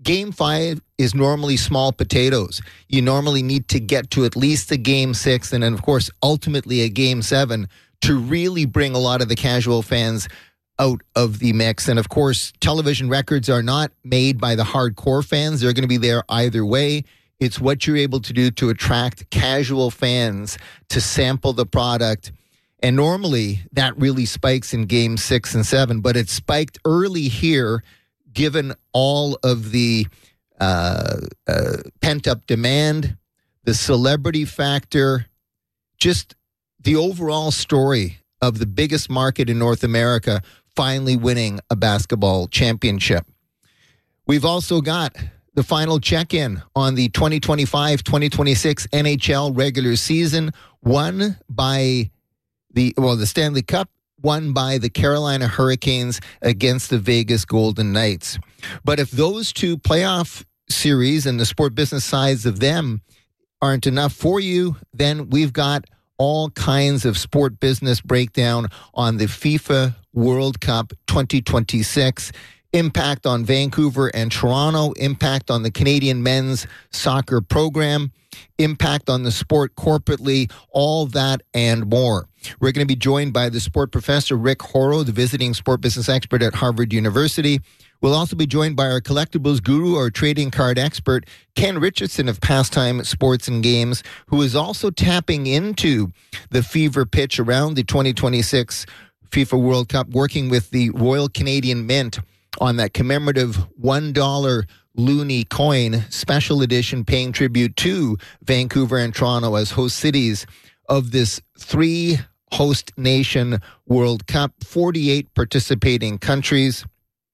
Game 5 is normally small potatoes. You normally need to get to at least a Game 6 and then, of course, ultimately a Game 7 to really bring a lot of the casual fans out of the mix. And, of course, television records are not made by the hardcore fans. They're going to be there either way. It's what you're able to do to attract casual fans to sample the product. And normally that really spikes in Game 6 and 7, but it spiked early here given all of the pent-up demand, the celebrity factor, just the overall story of the biggest market in North America finally winning a basketball championship. We've also got the final check-in on the 2025-2026 NHL regular season, won by the Stanley Cup, won by the Carolina Hurricanes against the Vegas Golden Knights. But if those two playoff series and the sport business sides of them aren't enough for you, then we've got all kinds of sport business breakdown on the FIFA World Cup 2026, impact on Vancouver and Toronto, impact on the Canadian men's soccer program, impact on the sport corporately, all that and more. We're going to be joined by the sport professor, Rick Horrow, the visiting sport business expert at Harvard University. We'll also be joined by our collectibles guru, our trading card expert, Ken Richardson of Pastime Sports and Games, who is also tapping into the fever pitch around the 2026 FIFA World Cup, working with the Royal Canadian Mint on that commemorative $1 loonie coin, special edition, paying tribute to Vancouver and Toronto as host cities of this 3-host nation World Cup, 48 participating countries,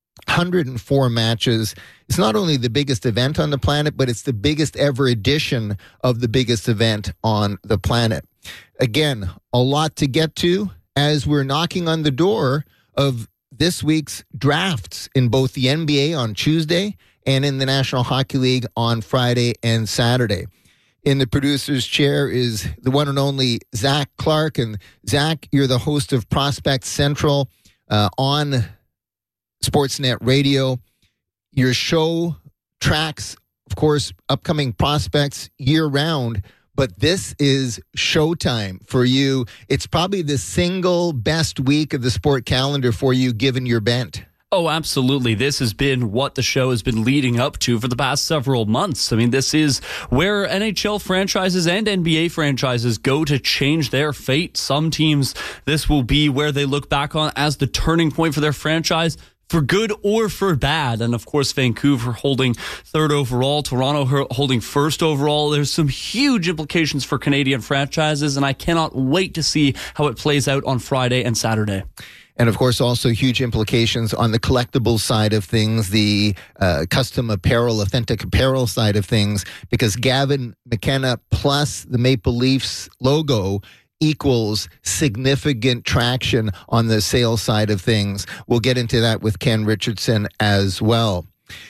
104 matches. It's not only the biggest event on the planet, but it's the biggest ever edition of the biggest event on the planet. Again, a lot to get to as we're knocking on the door of this week's drafts in both the NBA on Tuesday and in the National Hockey League on Friday and Saturday. In the producer's chair is the one and only Zach Clark. And Zach, you're the host of Prospect Central on Sportsnet Radio. Your show tracks, of course, upcoming prospects year-round, but this is showtime for you. It's probably the single best week of the sport calendar for you, given your bent. Oh, absolutely. This has been what the show has been leading up to for the past several months. I mean, this is where NHL franchises and NBA franchises go to change their fate. Some teams, this will be where they look back on as the turning point for their franchise, for good or for bad. And of course, Vancouver holding third overall, Toronto holding first overall. There's some huge implications for Canadian franchises, and I cannot wait to see how it plays out on Friday and Saturday. And of course, also huge implications on the collectible side of things, the custom apparel, authentic apparel side of things, because Gavin McKenna plus the Maple Leafs logo equals significant traction on the sales side of things. We'll get into that with Ken Richardson as well.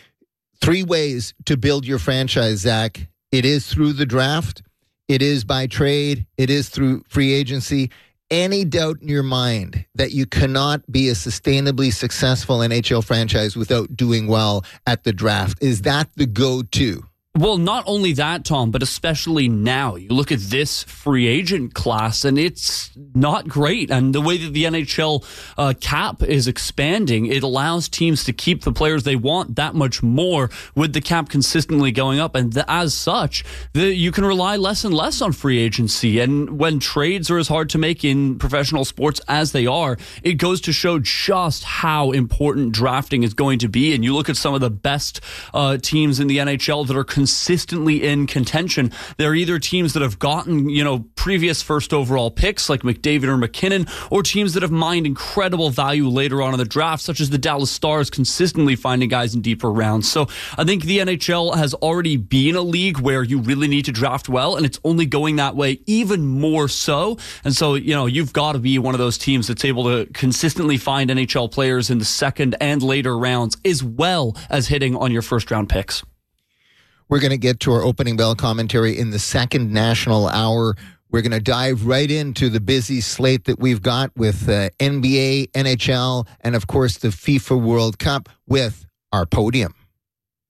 3 ways to build your franchise, Zach. It is through the draft. It is by trade. It is through free agency. Any doubt in your mind that you cannot be a sustainably successful NHL franchise without doing well at the draft? Is that the go-to? Well, not only that, Tom, but especially now. You look at this free agent class, and it's not great. And the way that the NHL cap is expanding, it allows teams to keep the players they want that much more with the cap consistently going up. And as such, you can rely less and less on free agency. And when trades are as hard to make in professional sports as they are, it goes to show just how important drafting is going to be. And you look at some of the best teams in the NHL that are consistently in contention. They're either teams that have gotten, previous first overall picks like McDavid or McKinnon, or teams that have mined incredible value later on in the draft, such as the Dallas Stars, consistently finding guys in deeper rounds. So I think the NHL has already been a league where you really need to draft well, and it's only going that way even more so. And so, you've got to be one of those teams that's able to consistently find NHL players in the second and later rounds, as well as hitting on your first round picks. We're going to get to our opening bell commentary in the second national hour. We're going to dive right into the busy slate that we've got with NBA, NHL, and of course the FIFA World Cup with our podium.